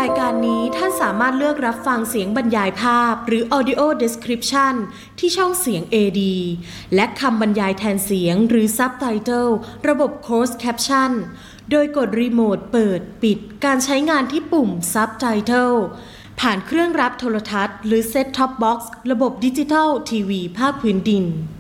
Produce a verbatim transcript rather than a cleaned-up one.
ายการนี้ท่านสามารถเลือกรับฟังเสียงบรรยายภาพหรือ Audio Description ที่ช่องเสียง เอ ดี และคำบรรยายแทนเสียงหรือ Subtitle ระบบ Closed Caption โดยกดรีโมทเปิดปิดการใช้งานที่ปุ่ม Subtitle ผ่านเครื่องรับโทรทัศน์หรือ Set Top Box ระบบดิจิทัลทีวีภาคพื้นดิน